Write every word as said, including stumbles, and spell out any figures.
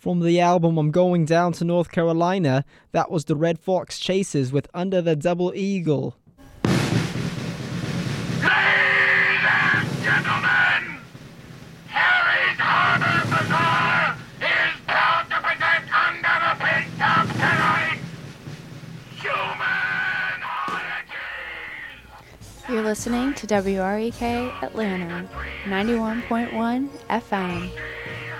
From the album I'm Going Down to North Carolina, that was the Red Fox Chasers with Under the Double Eagle. Ladies and gentlemen, Harry's Harbor Bazaar is proud to present Under the Pink Top tonight, Human Oddities. You're listening to W R E K Atlanta, ninety-one point one F M.